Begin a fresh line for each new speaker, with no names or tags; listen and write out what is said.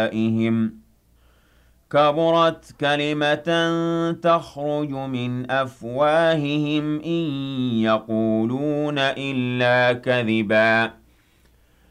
أفواههم كبرت كلمة تخرج من أفواههم إن يقولون إلا كذبا